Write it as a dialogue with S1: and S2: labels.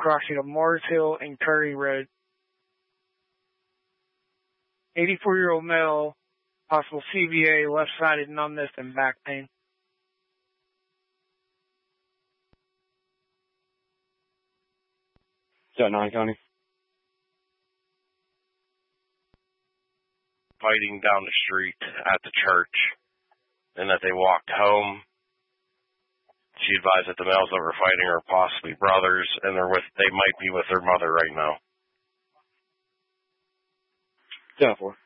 S1: crossing of Morris Hill and Curry Road. 84-year-old male, possible CVA, left-sided numbness and back pain.
S2: Is that 9 County?
S3: Fighting down the street at the church, and that they walked home. She advised that the males that were fighting are possibly brothers, and they might be with their mother right now.
S2: 10-4.